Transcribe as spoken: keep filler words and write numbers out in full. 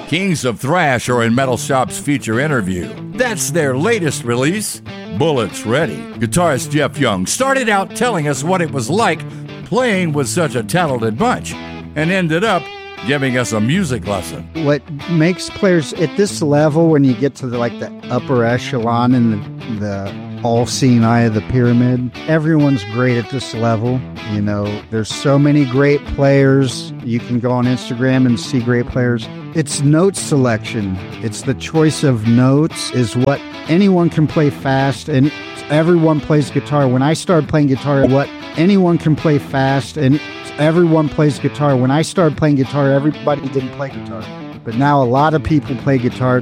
Kings of Thrash are in Metal Shop's feature interview. That's their latest release, Bullets Ready. Guitarist Jeff Young started out telling us what it was like playing with such a talented bunch, and ended up giving us a music lesson. What makes players at this level, when you get to the, like the upper echelon in the, the all-seeing eye of the pyramid, everyone's great at this level. You know, there's so many great players. You can go on Instagram and see great players. It's note selection. It's the choice of notes is what anyone can play fast, and everyone plays guitar. When I started playing guitar, what anyone can play fast, and everyone plays guitar. When I started playing guitar, everybody didn't play guitar. But now a lot of people play guitar.